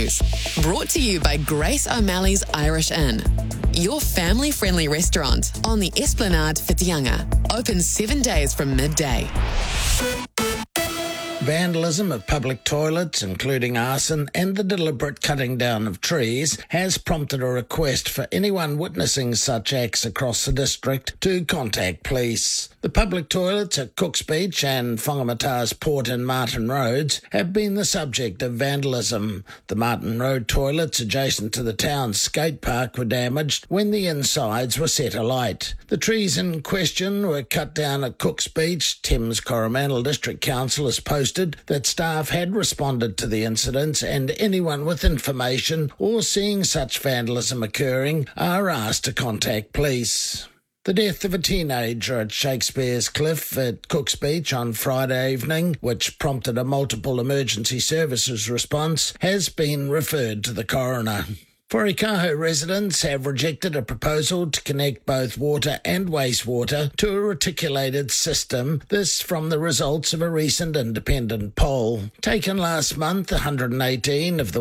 News. Brought to you by Grace O'Malley's Irish Inn. Your family-friendly restaurant on the Esplanade Whitianga. Open 7 days from midday. Vandalism of public toilets, including arson and the deliberate cutting down of trees, has prompted a request for anyone witnessing such acts across the district to contact police. The public toilets at Cooks Beach and Whangamata's Port and Martin Roads have been the subject of vandalism. The Martin Road toilets adjacent to the town's skate park were damaged when the insides were set alight. The trees in question were cut down at Cooks Beach. Thames Coromandel District Council has posted that staff had responded to the incidents, and anyone with information or seeing such vandalism occurring are asked to contact police. The death of a teenager at Shakespeare's Cliff at Cooks Beach on Friday evening, which prompted a multiple emergency services response, has been referred to the coroner. Whaikaho residents have rejected a proposal to connect both water and wastewater to a reticulated system, this from the results of a recent independent poll. Taken last month, 118 of the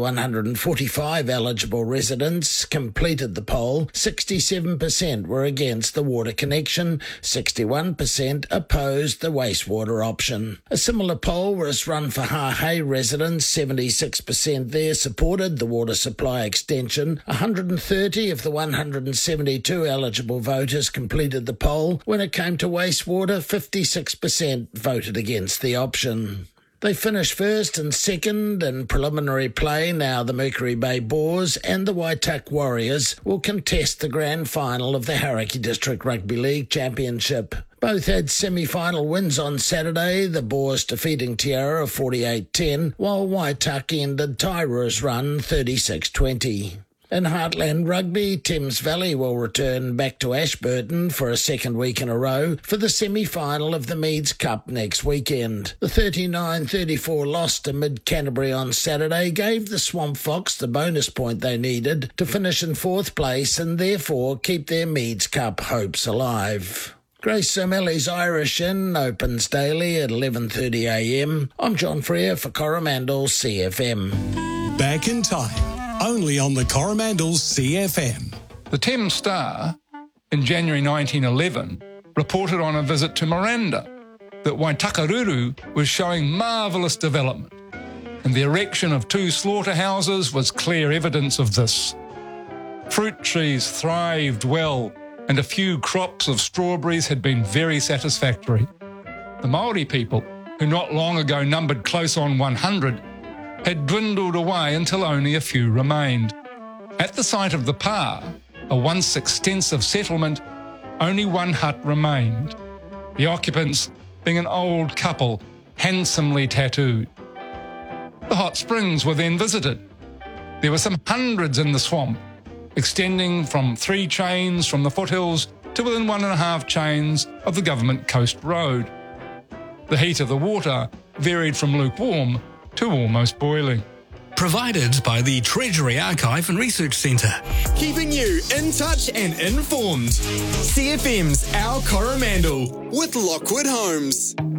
145 eligible residents completed the poll. 67% were against the water connection, 61% opposed the wastewater option. A similar poll was run for Hahei residents. 76% there supported the water supply extension. 130 of the 172 eligible voters completed the poll. When it came to wastewater, 56% voted against the option. They finished first and second in preliminary play. Now the Mercury Bay Boars and the Waitak Warriors will contest the grand final of the Hauraki District Rugby League Championship. Both had semi-final wins on Saturday, the Boars defeating Tiara 48-10, while Waitak ended Taira's run 36-20. In Heartland Rugby, Thames Valley will return back to Ashburton for a second week in a row for the semi-final of the Meads Cup next weekend. The 39-34 loss to Mid-Canterbury on Saturday gave the Swamp Fox the bonus point they needed to finish in fourth place and therefore keep their Meads Cup hopes alive. Grace O'Malley's Irish Inn opens daily at 11:30am. I'm John Freer for Coromandel CFM. Back in time. Only on the Coromandel CFM. The Thames Star, in January 1911, reported on a visit to Miranda that Waitakaruru was showing marvellous development, and the erection of 2 slaughterhouses was clear evidence of this. Fruit trees thrived well, and a few crops of strawberries had been very satisfactory. The Māori people, who not long ago numbered close on 100, had dwindled away until only a few remained. At the site of the Pa, a once extensive settlement, only one hut remained, the occupants being an old couple, handsomely tattooed. The hot springs were then visited. There were some hundreds in the swamp, extending from 3 chains from the foothills to within 1.5 chains of the government coast road. The heat of the water varied from lukewarm to almost boiling. Provided by the Treasury Archive and Research Centre. Keeping you in touch and informed. CFM's Our Coromandel with Lockwood Homes.